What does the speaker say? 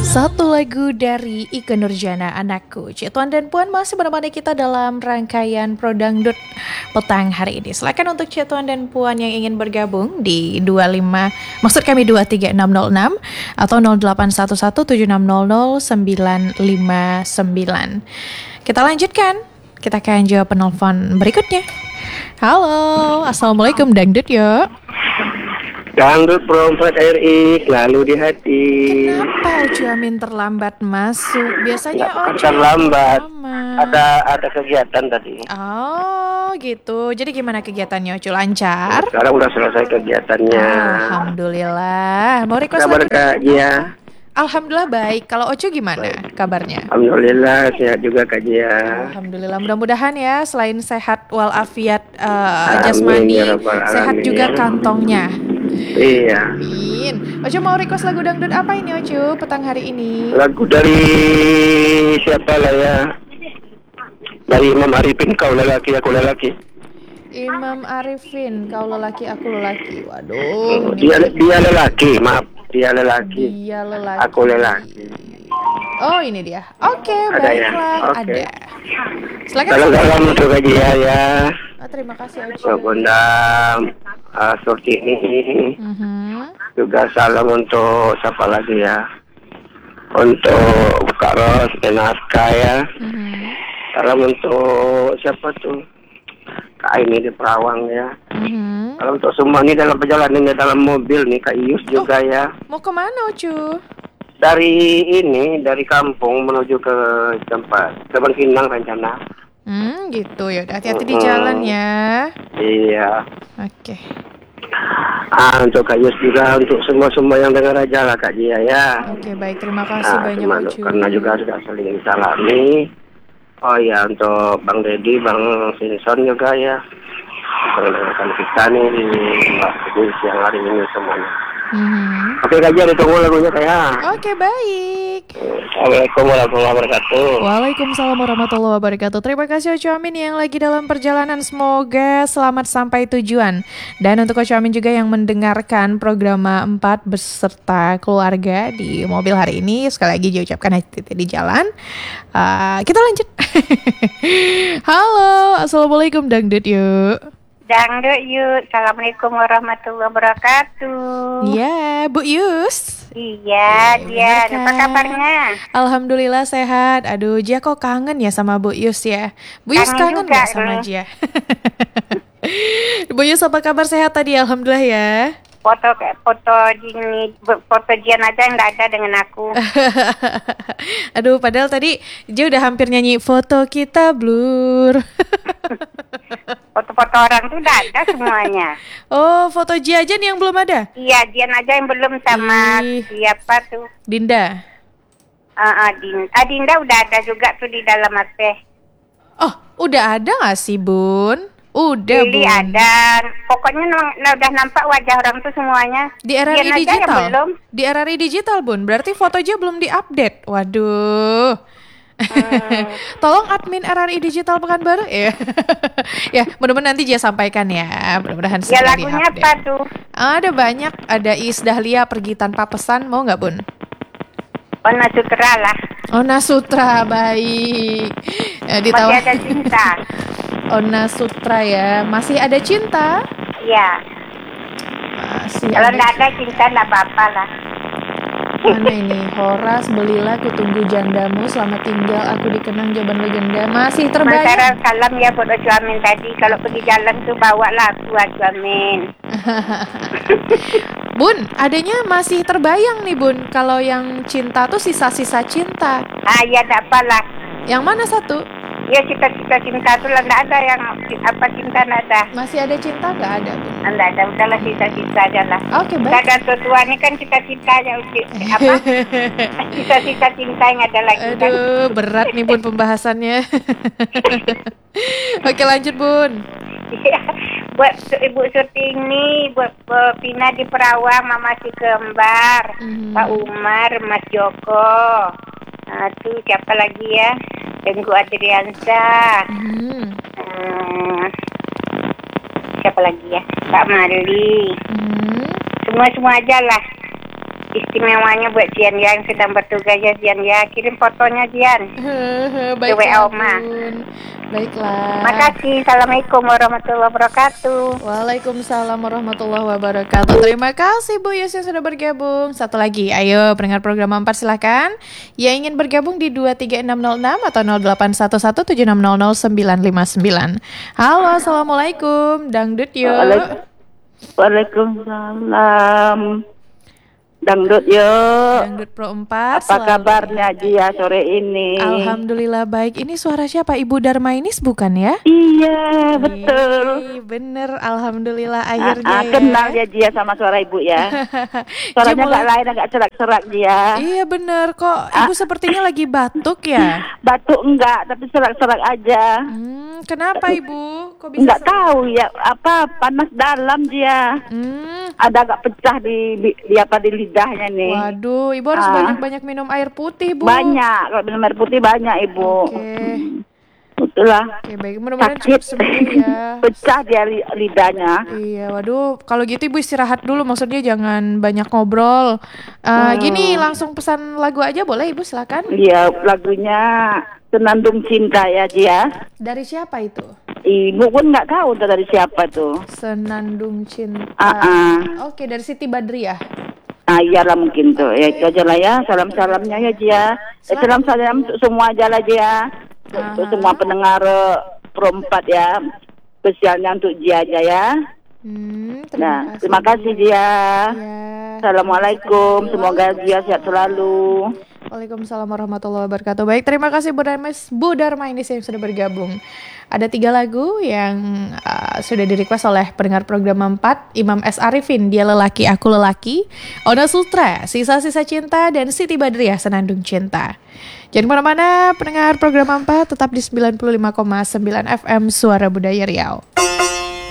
Satu lagu dari Ikke Nurjana, Anakku. Cik Tuan dan Puan masih menemani kita dalam rangkaian Pro Dangdut petang hari ini. Silakan untuk Cik Tuan dan Puan yang ingin bergabung di 25, maksud kami 23606 atau 0811700959. Kita lanjutkan. Kita akan jawab penelpon berikutnya. Halo, Assalamualaikum Dangdut yuk. Dangdut Perempat RI selalu di hati. Kenapa Ocu Amin terlambat masuk? Biasanya Ocu terlambat. Ada kegiatan tadi. Oh gitu. Jadi gimana kegiatannya Ocu? Lancar? Sekarang udah selesai kegiatannya. Alhamdulillah. Mau request Kabar lagi? Kak Jia? Alhamdulillah baik. Kalau Ocu gimana kabarnya? Alhamdulillah sehat juga Kak Jia. Alhamdulillah. Mudah-mudahan ya selain sehat walafiat Amin, jasmani, ya Rabbal sehat Alamin. juga kantongnya. Iya. Amin. Ocu mau request lagu dangdut apa ini Ocu petang hari ini? Lagu dari siapa lah ya? Dari Imam Arifin, kau lelaki aku lelaki. Imam Arifin, kau lelaki aku lelaki. Waduh. Dia lelaki, maaf. Dia lelaki. Dia lelaki. Aku lelaki. Oh ini dia. Oke, Ada ya? baiklah. Oke. Ada. Silakan. Salam untuk Kak Jia ya. Terima kasih Ocu. Bunda Surti ini. Juga salam untuk siapa lagi ya? Untuk Kak Ros dan Aska ya. Salam untuk siapa tuh? Kak ini di Perawang ya. Salam untuk semua ini dalam perjalanan dalam mobil nih, Kak Ius juga ya. Mau kemana Ocu? Dari kampung menuju ke tempat Kebangkinang rencana. Gitu ya. Hati-hati di jalan ya. Iya. Oke. Untuk Kak Yus juga, untuk semua yang dengar aja lah Kak Jia ya. Oke, baik. Terima kasih banyak Ocu. Karena juga sudah saling salami. Oh ya, untuk Bang Deddy, Bang Sinson juga ya. Rekan kita nih di siang hari ini semuanya. Oke Kak Jia, ditunggu lagunya kayak. Oke, baik. Assalamualaikum warahmatullahi wabarakatuh. Waalaikumsalam warahmatullahi wabarakatuh. Terima kasih Ocu Amin yang lagi dalam perjalanan. Semoga selamat sampai tujuan. Dan untuk Ocu Amin juga yang mendengarkan program 4 beserta keluarga di mobil hari ini, sekali lagi diucapkan hati-hati di jalan. Kita lanjut. Halo, Assalamualaikum Dangdut yuk. Dangdut yuk. Assalamualaikum warahmatullahi wabarakatuh. Iya, Bu Yus. Iya, dia. Apa kabarnya? Alhamdulillah sehat. Aduh, Jia kok kangen ya sama Bu Yus ya? Bu Yus kangen nggak sama Jia? Bu Yus apa kabar, sehat tadi? Alhamdulillah ya. Foto Jian aja yang nggak ada dengan aku. Aduh, padahal tadi Jia udah hampir nyanyi foto kita blur. Foto-foto orang tuh udah ada semuanya. Oh, foto Jia aja nih yang belum ada? Iya, Jian aja yang belum sama siapa tuh? Dinda. Dinda udah ada juga tuh di dalam HP. Oh, udah ada nggak sih Bun? Udah Lili Bun. ada. Pokoknya udah nampak wajah orang tuh semuanya. Di RRI Jian aja yang digital. belum. Di RRI digital Bun. Berarti foto aja belum diupdate. Waduh. Tolong admin RRI Digital Pekanbaru ya. Ya, mudah-mudahan nanti Jia sampaikan ya. Mudah-mudahan Ya segera lagunya di-update. apa tuh? Ada banyak. Ada Iis Dahlia Pergi Tanpa Pesan. Mau nggak Bun? Warna Sutra lah. Ona Sutra, baik. Masih ada cinta. Ona Sutra ya. Masih ada cinta? Iya. Masih Kalau ada. nggak ada cinta nggak apa-apa lah. Mana ini? Horas, belilah kutunggu jandamu, selamat tinggal aku dikenang jaban legenda. Masih terbayang. Sementara salam ya buat Ocu Amin tadi. Kalau pergi jalan tuh bawa lah aku Ocu Amin. Bun, adanya masih terbayang nih Bun. Kalau yang cinta tuh sisa-sisa cinta. Ya nggak apa lah. Yang mana satu? Ya cita-cita cinta tuh lah nggak ada yang apa cinta nggak ada. Masih ada cinta nggak ada Bun? Nggak ada, udahlah sisa-sisa aja lah. Oke, baik. Kadang tua ini kan cita-cita aja apa? Cita-cita cinta yang ada lagi kan. Aduh, berat nih Bun pembahasannya. Oke, lanjut Bun. Buat Ibu Surti ini, buat Pina di Perawang, Mama si Kembar, Pak Umar, Mas Joko. Nah, tuh siapa lagi ya? Tenggu Adriansa. Siapa lagi ya? Kak Marli. Semua aja lah. istimewanya buat Jian ya yang sedang bertugas ya Jian ya. Kirim fotonya Jian. Baik, WA Oma. Baiklah. Makasih. Assalamualaikum warahmatullahi wabarakatuh. Waalaikumsalam warahmatullahi wabarakatuh. Terima kasih Bu Yus yang sudah bergabung. Satu lagi, ayo pendengar program 4 silakan. Yang ingin bergabung di 23606 atau 081176000959. Halo, assalamualaikum. Dangdut yuk. Waalaikumsalam. Dangdut yuk. Dangdut Pro 4. Apa kabarnya Jia sore ini? Alhamdulillah baik. Ini suara siapa? Ibu Darmainis bukan ya? Iya, betul. Bener, alhamdulillah akhirnya ya. Kenal ya Jia sama suara ibu ya. Suaranya agak lain, agak serak-serak Jia. Iya bener kok. Ibu sepertinya lagi batuk ya? Batuk enggak, tapi serak-serak aja. Kenapa Ibu? Kok bisa? Enggak tahu ya, apa panas dalam Jia. Ada agak pecah di lidahnya nih. Waduh, Ibu harus banyak-banyak minum air putih, Bu. Banyak, kalau minum air putih banyak, Ibu. Itulah. Oke, baik. Mudah-mudahan cepat sembuh ya. Pecah dia lidahnya. Iya, waduh. Kalau gitu Ibu istirahat dulu, maksudnya jangan banyak ngobrol. Gini, langsung pesan lagu aja boleh Ibu, silakan. Iya, lagunya Senandung Cinta ya Jia. Dari siapa itu? Ibu pun nggak tahu dari siapa tuh. Senandung Cinta. Oke, dari Siti Badriah. Iyalah mungkin tuh. Ya itu aja lah ya. Salam-salamnya ya Jia. Salam-salam untuk semua aja lah Jia. Untuk semua pendengar Pro 4 ya. Spesialnya untuk Jia aja ya. Terima kasih Jia. Ya. Assalamualaikum. Semoga Jia sehat selalu. Waalaikumsalam warahmatullahi wabarakatuh. Baik, terima kasih Bu Darmainis yang sudah bergabung. Ada 3 lagu yang sudah di-request oleh pendengar program 4. Imam S. Arifin, Dia Lelaki, Aku Lelaki. Ona Sutra, Sisa-Sisa Cinta. Dan Siti Badriah, Senandung Cinta. Jangan kemana-mana, pendengar program 4 tetap di 95,9 FM Suara Budaya Riau.